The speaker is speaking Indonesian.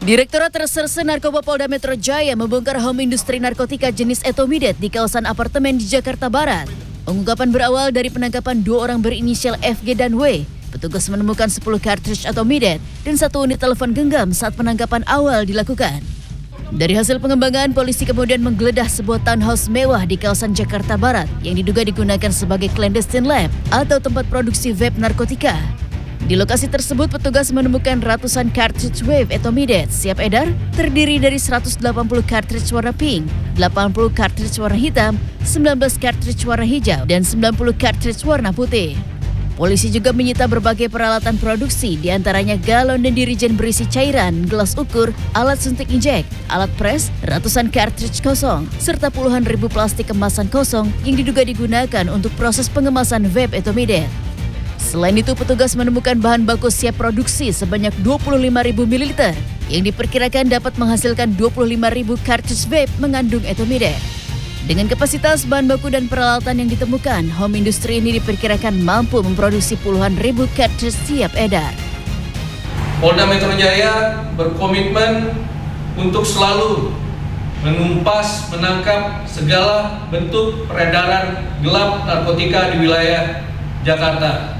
Direktorat Reserse Narkoba Polda Metro Jaya membongkar home industri narkotika jenis etomidet di kawasan apartemen di Jakarta Barat. Pengungkapan berawal dari penangkapan 2 orang berinisial FG dan W. Petugas menemukan 10 kartridge etomidet dan 1 unit telepon genggam saat penangkapan awal dilakukan. Dari hasil pengembangan, polisi kemudian menggeledah sebuah townhouse mewah di kawasan Jakarta Barat yang diduga digunakan sebagai clandestine lab atau tempat produksi vape narkotika. Di lokasi tersebut, petugas menemukan ratusan cartridge vape etomidet siap edar terdiri dari 180 cartridge warna pink, 80 cartridge warna hitam, 19 cartridge warna hijau, dan 90 cartridge warna putih. Polisi juga menyita berbagai peralatan produksi, diantaranya galon dan dirijen berisi cairan, gelas ukur, alat suntik injek, alat pres, ratusan cartridge kosong, serta puluhan ribu plastik kemasan kosong yang diduga digunakan untuk proses pengemasan vape etomidet. Selain itu, petugas menemukan bahan baku siap produksi sebanyak 25.000 ml yang diperkirakan dapat menghasilkan 25.000 cartridge vape mengandung etomidet. Dengan kapasitas bahan baku dan peralatan yang ditemukan, home industry ini diperkirakan mampu memproduksi puluhan ribu cartridge siap edar. Polda Metro Jaya berkomitmen untuk selalu menumpas, menangkap segala bentuk peredaran gelap narkotika di wilayah Jakarta.